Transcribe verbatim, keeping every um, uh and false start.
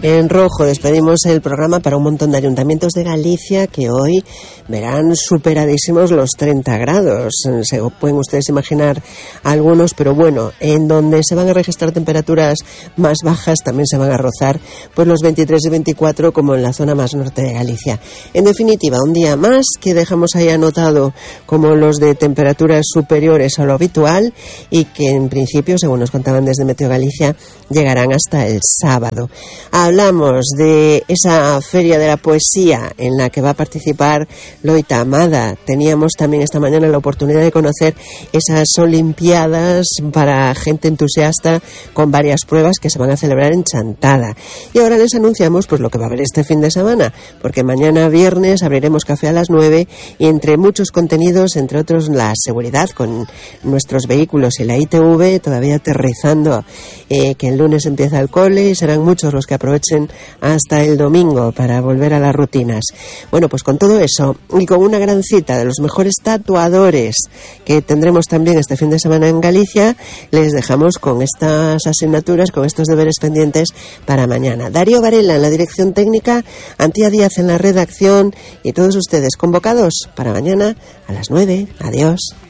En rojo despedimos el programa para un montón de ayuntamientos de Galicia que hoy verán superadísimos los treinta grados. Se pueden ustedes imaginar algunos, pero bueno, en donde se van a registrar temperaturas más bajas también se van a rozar pues los veintitrés y veinticuatro, como en la zona más norte de Galicia. En definitiva, un día más que dejamos ahí anotado como los de temperaturas superiores a lo habitual y que en principio, según nos contaban desde Meteo Galicia, llegarán hasta el sábado. Hablamos de esa Feria de la Poesía en la que va a participar Loita Amada. Teníamos también esta mañana la oportunidad de conocer esas Olimpiadas para gente entusiasta con varias pruebas que se van a celebrar en Chantada. Y ahora les anunciamos pues lo que va a haber este fin de semana, porque mañana viernes abriremos café a las nueve y entre muchos contenidos, entre otros la seguridad con nuestros vehículos y la I T V todavía aterrizando, eh, que el lunes empieza el cole y serán muchos los que aprovechen hasta el domingo para volver a las rutinas. Bueno, pues con todo eso y con una gran cita de los mejores tatuadores que tendremos también este fin de semana en Galicia, les dejamos con estas asignaturas, con estos deberes pendientes para mañana. Darío Varela en la dirección técnica, Antía Díaz en la redacción y todos ustedes convocados para mañana a las nueve. Adiós.